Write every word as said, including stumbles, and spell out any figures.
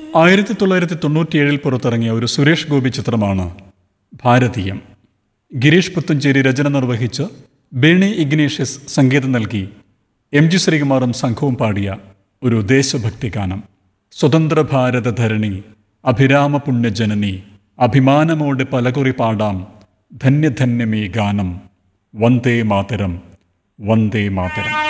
ആയിരത്തി തൊള്ളായിരത്തി തൊണ്ണൂറ്റിയേഴിൽ പുറത്തിറങ്ങിയ ഒരു സുരേഷ് ഗോപി ചിത്രമാണ് ഭാരതീയം. ഗിരീഷ് പുത്തഞ്ചേരി രചന നിർവഹിച്ച് ബേണി ഇഗ്നേഷ്യസ് സംഗീതം നൽകി എം ജി ശ്രീകുമാറും സംഘവും പാടിയ ഒരു ദേശഭക്തി ഗാനം. സ്വതന്ത്ര ഭാരത ധരണി, അഭിരാമ പുണ്യജനനി, അഭിമാനമോടെ പലകുറി പാടാം ധന്യധന്യമീ ഗാനം, വന്ദേ മാതരം, വന്ദേ മാതരം.